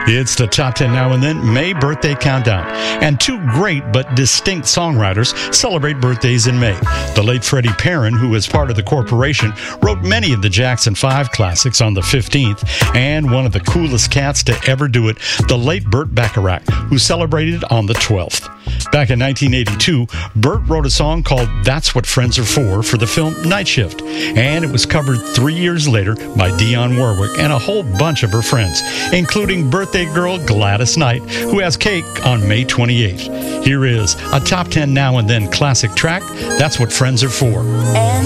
It's the Top 10 Now and Then May Birthday Countdown. And two great but distinct songwriters celebrate birthdays in May. The late Freddie Perren, who is part of the corporation, wrote many of the Jackson 5 classics on the 15th. And one of the coolest cats to ever do it, the late Burt Bacharach, who celebrated on the 12th. Back in 1982, Burt wrote a song called That's What Friends Are For the film Night Shift. And it was covered 3 years later by Dionne Warwick and a whole bunch of her friends, including birthday girl Gladys Knight, who has cake on May 28th. Here is a Top 10 Now and Then classic track, That's What Friends Are For. And